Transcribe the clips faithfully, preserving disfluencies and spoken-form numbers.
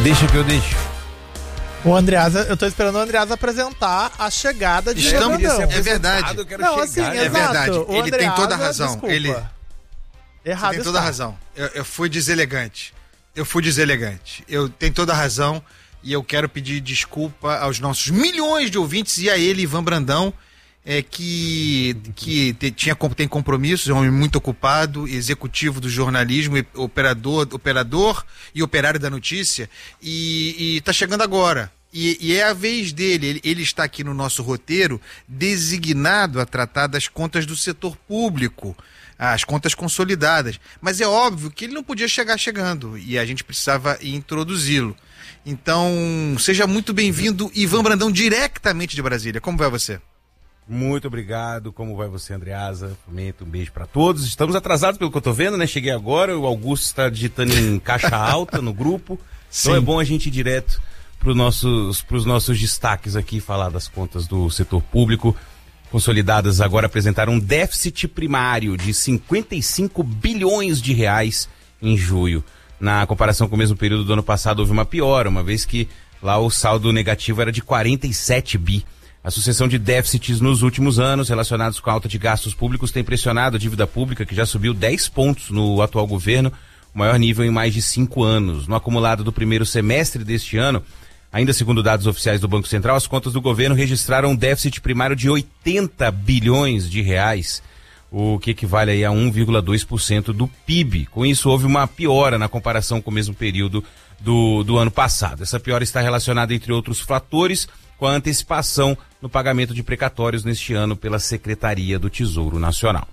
Deixa que eu deixo. O Andreasa, eu tô esperando o Andreasa apresentar a chegada de Ivan Brandão. É verdade. Eu quero Não, chegar. assim, É exato. verdade. O Ele tem toda a Andreasa, razão. desculpa. Ele Errado Você tem toda a está. razão. Eu, eu fui deselegante. Eu fui deselegante. Eu tenho toda a razão e eu quero pedir desculpa aos nossos milhões de ouvintes e a ele, Ivan Brandão, é, que, que te, tinha, tem compromissos, é um homem muito ocupado, executivo do jornalismo, operador, operador e operário da notícia, e está chegando agora. E, e é a vez dele, ele, ele está aqui no nosso roteiro designado a tratar das contas do setor público, as contas consolidadas. Mas é óbvio que ele não podia chegar chegando e a gente precisava introduzi-lo. Então, seja muito bem-vindo, Ivan Brandão, diretamente de Brasília. Como vai você? Muito obrigado. Como vai você, Andreasa? Fomento, um beijo pra todos. Estamos atrasados pelo que eu tô vendo, né? Cheguei agora, o Augusto está digitando em caixa alta no grupo. Sim. Então é bom a gente ir direto pros nossos, pros nossos destaques aqui, falar das contas do setor público. Consolidadas agora apresentaram um déficit primário de cinquenta e cinco bilhões de reais em julho. Na comparação com o mesmo período do ano passado, houve uma piora, uma vez que lá o saldo negativo era de quarenta e sete bi. A sucessão de déficits nos últimos anos relacionados com a alta de gastos públicos tem pressionado a dívida pública, que já subiu dez pontos no atual governo, o maior nível em mais de cinco anos. No acumulado do primeiro semestre deste ano, ainda segundo dados oficiais do Banco Central, as contas do governo registraram um déficit primário de oitenta bilhões de reais, o que equivale aí a um vírgula dois por cento do P I B. Com isso, houve uma piora na comparação com o mesmo período do, do ano passado. Essa piora está relacionada, entre outros fatores, com a antecipação no pagamento de precatórios neste ano pela Secretaria do Tesouro Nacional.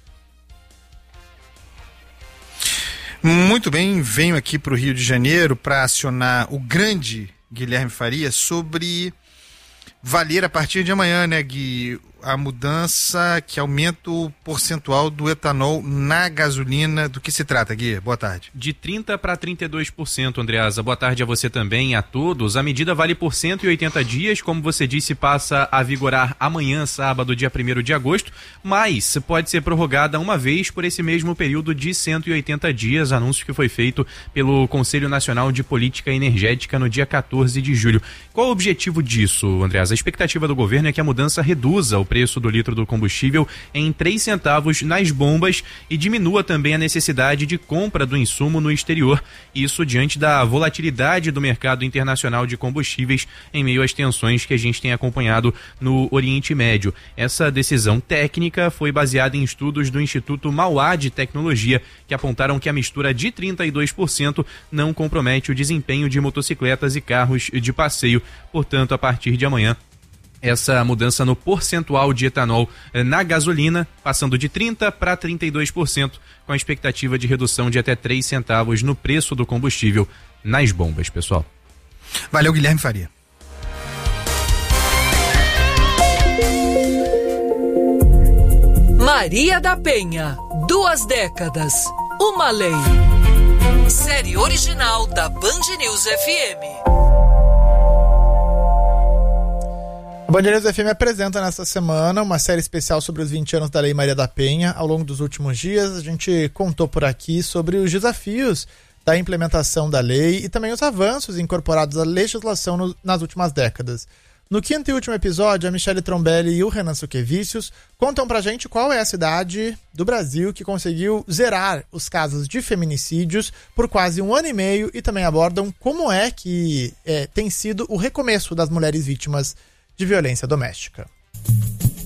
Muito bem, venho aqui para o Rio de Janeiro para acionar o grande Guilherme Faria sobre valer a partir de amanhã, né, Gui, a mudança que aumenta o percentual do etanol na gasolina. Do que se trata, Gui? Boa tarde. De trinta para trinta e dois por cento, Andreasa. Boa tarde a você também e a todos. A medida vale por cento e oitenta dias, como você disse, passa a vigorar amanhã, sábado, dia primeiro de agosto, mas pode ser prorrogada uma vez por esse mesmo período de cento e oitenta dias, anúncio que foi feito pelo Conselho Nacional de Política Energética no dia quatorze de julho. Qual o objetivo disso, Andreasa? A expectativa do governo é que a mudança reduza o preço do litro do combustível em três centavos nas bombas e diminua também a necessidade de compra do insumo no exterior. Isso diante da volatilidade do mercado internacional de combustíveis em meio às tensões que a gente tem acompanhado no Oriente Médio. Essa decisão técnica foi baseada em estudos do Instituto Mauá de Tecnologia, que apontaram que a mistura de trinta e dois por cento não compromete o desempenho de motocicletas e carros de passeio. Portanto, a partir de amanhã, essa mudança no percentual de etanol na gasolina, passando de trinta por cento para trinta e dois por cento, com a expectativa de redução de até três centavos no preço do combustível nas bombas, pessoal. Valeu, Guilherme Faria. Maria da Penha, duas décadas, uma lei. Série original da Band News F M. A Band News F M apresenta nesta semana uma série especial sobre os vinte anos da Lei Maria da Penha. Ao longo dos últimos dias, a gente contou por aqui sobre os desafios da implementação da lei e também os avanços incorporados à legislação no, nas últimas décadas. No quinto e último episódio, a Michele Trombelli e o Renan Suquevicius contam pra gente qual é a cidade do Brasil que conseguiu zerar os casos de feminicídios por quase um ano e meio e também abordam como é que é, tem sido o recomeço das mulheres vítimas de violência doméstica.